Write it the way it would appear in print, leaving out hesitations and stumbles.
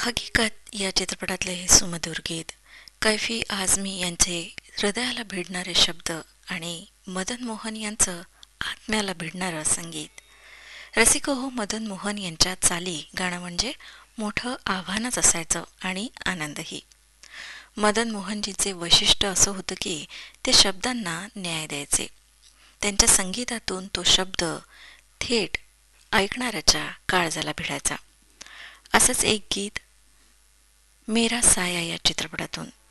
हकीकत या चित्रपटातले हे सुमधुर गीत, कैफी आझमी यांचे हृदयाला भिडणारे शब्द आणि मदन मोहन यांचं आत्म्याला भिडणारं संगीत. रसिको हो मदन मोहन यांच्या चाली गाणं म्हणजे मोठं आव्हानच असायचं आणि आनंदही. मदन मोहनजीचे वैशिष्ट्य असं होतं की ते शब्दांना न्याय द्यायचे. त्यांच्या संगीतातून तो शब्द थेट ऐकणाऱ्याच्या काळजाला भिडायचा. असंच एक गीत मेरा साया या चित्रपटातून.